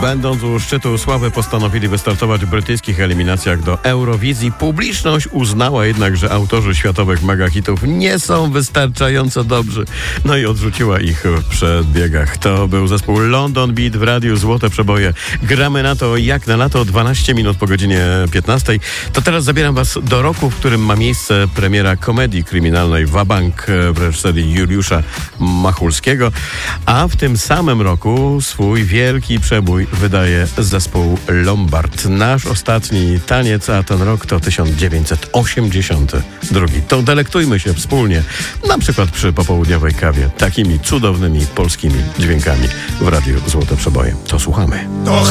Będąc u szczytu sławy, postanowili wystartować w brytyjskich eliminacjach do Eurowizji. Publiczność uznała jednak, że autorzy światowych megahitów nie są wystarczająco dobrzy. No i odrzuciła ich w przedbiegach. To był zespół London Beat w radiu Złote Przeboje. Gramy na to jak na lato, 12 minut po godzinie 15. To teraz zabieram was do roku, w którym ma miejsce premiera komedii kryminalnej Wabank w reżyserii Juliusza Machulskiego, a w tym samym roku swój wielki przebój wydaje zespół Lombard. Nasz ostatni taniec, a ten rok to 1982. To delektujmy się wspólnie, na przykład przy popołudniowej kawie, takimi cudownymi polskimi dźwiękami w radiu Złote Przeboje. To słuchamy. To